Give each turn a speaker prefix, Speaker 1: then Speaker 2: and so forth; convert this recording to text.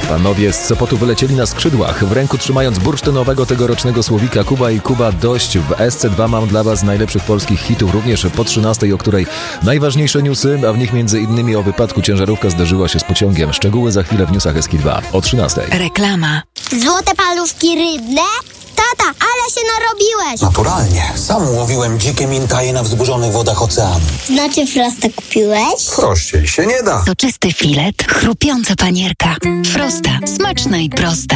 Speaker 1: Panowie z Sopotu wylecieli na skrzydłach, w ręku trzymając bursztynowego tegorocznego słowika Kuba i Kuba dość. W SC2 mam dla Was najlepszych polskich hitów, również po 13, o której najważniejsze newsy, a w nich m.in. o wypadku ciężarówka zderzyła się z pociągiem. Szczegóły za chwilę w newsach SK2 o 13.
Speaker 2: Reklama.
Speaker 3: Złote paluszki rybne? Tata, ale się narobiłeś!
Speaker 4: Naturalnie. Sam łowiłem dzikie mintaje na wzburzonych wodach oceanu.
Speaker 3: Znaczy Frosta kupiłeś?
Speaker 4: Prościej się nie da.
Speaker 2: Soczysty filet, chrupiąca panierka. Frosta. Smaczna i prosta.